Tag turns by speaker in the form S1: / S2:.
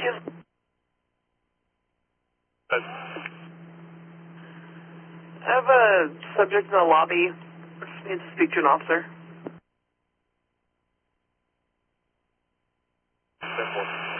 S1: you.
S2: Good.
S1: I have a subject in the lobby. Just need to speak to an officer.
S2: 10-4.